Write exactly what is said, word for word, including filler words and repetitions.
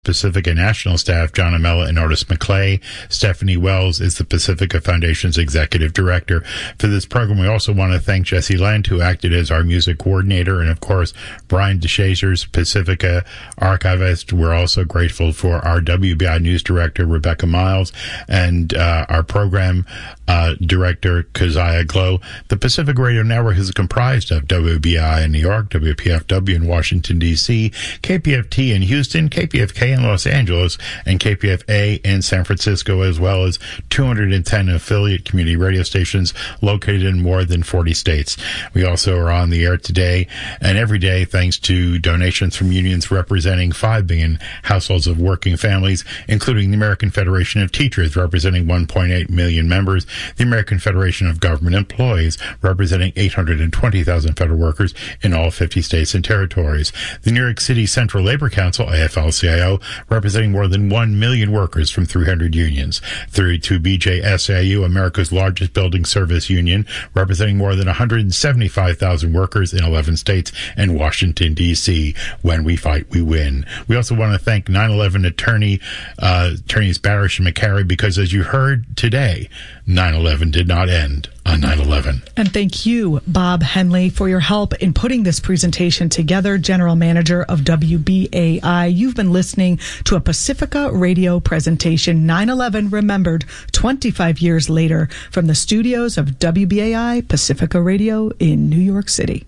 Pacifica National Staff, John Amella and Otis McClay. Stephanie Wells is the Pacifica Foundation's Executive Director. For this program, we also want to thank Jesse Lent, who acted as our music coordinator, and of course, Brian DeShazers, Pacifica archivist. We're also grateful for our W B I News Director, Rebecca Miles, and uh, our program uh, director, Keziah Glow. The Pacific Radio Network is comprised of W B I in New York, W P F W in Washington, D C, K P F T in Houston, K P F K in Los Angeles, and K P F A in San Francisco, as well as two hundred ten affiliate community radio stations located in more than forty states. We also are on the air today and every day thanks to donations from unions representing five million households of working families, including the American Federation of Teachers, representing one point eight million members, the American Federation of Government Employees, representing eight hundred twenty thousand federal workers in all fifty states and territories, the New York City Central Labor Council, A F L C I O, representing more than one million workers from three hundred unions, thirty-two B J S A U, America's largest building service union, representing more than one hundred seventy-five thousand workers in eleven states and Washington, D C. When we fight, we win. We also want to thank nine eleven attorney, uh, attorneys Barish and McCary, because as you heard today, nine eleven did not end on nine eleven. And thank you, Bob Henley, for your help in putting this presentation together, General Manager of W B A I. You've been listening to a Pacifica Radio presentation, nine eleven Remembered, twenty-five years later, from the studios of W B A I Pacifica Radio in New York City.